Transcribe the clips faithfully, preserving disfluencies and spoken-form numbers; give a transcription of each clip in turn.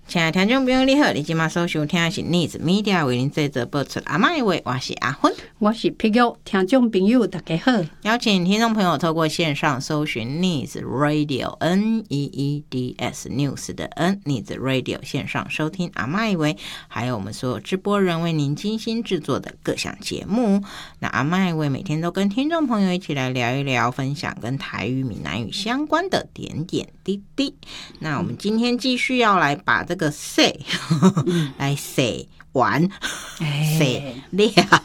亲爱的听众朋友你好，你今晚所收听的是 News Media 为您制作播出阿嬷的话，我是阿芬， 我是碧玉。听众朋友大家好， 邀请听众朋友透过线上搜寻 News Radio N E E D S News 的 N News Radio 线上收听阿嬷的话，还有我们所有直播人为您精心制作的各项节目。那阿嬷的话每天都跟听众朋友一起来聊一聊，分享跟台语闽南语相关的点点滴滴。那我们今天继续要来把这个 say 来 say 完 say 了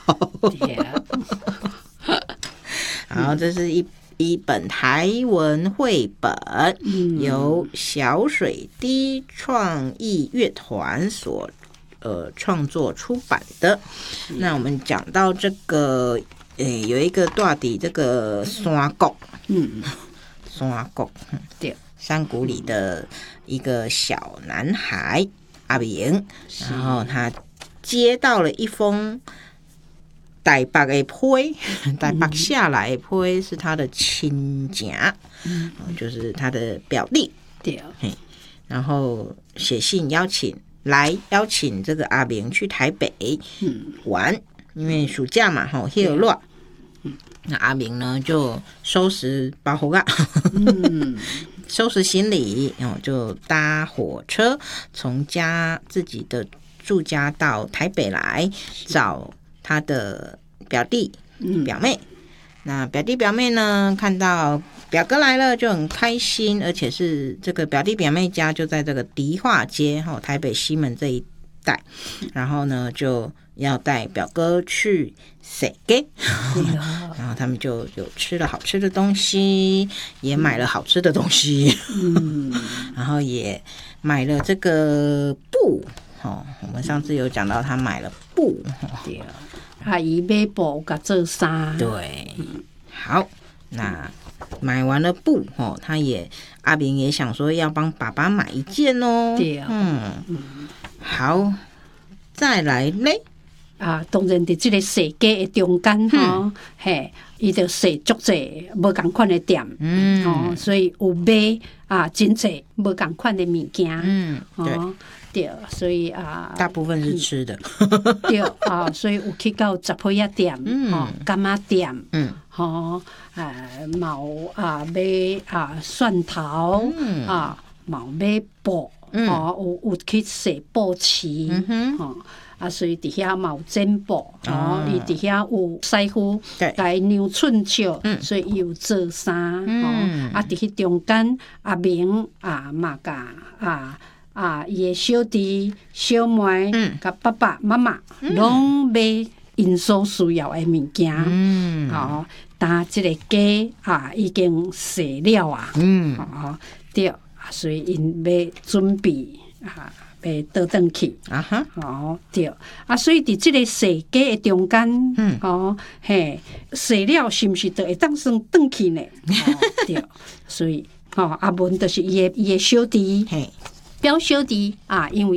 然后这是一一本台文绘本、嗯、由小水滴创意乐团所呃创作出版的。那我们讲到这个诶、欸、有一个大底这个山谷，嗯，山谷，对，山谷里的一个小男孩阿明，然后他接到了一封台北的批，台北下来的批是他的亲家、嗯，就是他的表弟，对，然后写信邀请来邀请这个阿明去台北玩，因为暑假嘛，吼，很热。那阿明呢就收拾包袱啊，嗯，收拾行李，然后就搭火车从家自己的住家到台北来找他的表弟、嗯、表妹。那表弟表妹呢看到表哥来了就很开心，而且是这个表弟表妹家就在这个迪化街台北西门这一带，然后呢就要带表哥去踅街，然后他们就有吃了好吃的东西，也买了好吃的东西，嗯、然后也买了这个布、哦、我们上次有讲到他买了布， 对，阿姨买布给做衫， 对，好，那买完了布、哦、他也阿明也想说要帮爸爸买一件哦，对、嗯嗯，好，再来嘞。 啊，当然伫即个踅街的中间吼、嗯，嘿，伊就踅足济无共款的店，嗯，哦，所以有买啊真济无共款的物件，嗯，哦，对，所以啊， 大部分是吃的， 对啊，所以有去到杂货仔店，嗯，哦，柑仔店，嗯，吼、哦，誒冇啊買啊蒜頭，嗯、啊冇買布，嗯、哦，有有去踅布市，嗯哼，哦。啊，所以底下嘛有剪布，哦，伊底下有師傅來量寸尺，所以伊有做衫，哦，啊，伫迄中間阿明啊嘛甲啊啊伊的小弟小妹，甲爸爸媽媽攏買因所需要的物件，嗯，哦，但即個家啊已經踅了啊，嗯，哦，對，所以因要準備啊。被倒轉去啊哈，哦對，啊所以伫即個踅街的中間，嗯，哦嘿，踅了是毋是就會當算轉去呢？哦對，所以哦阿文就是伊的伊的小弟，表小弟啊，因為。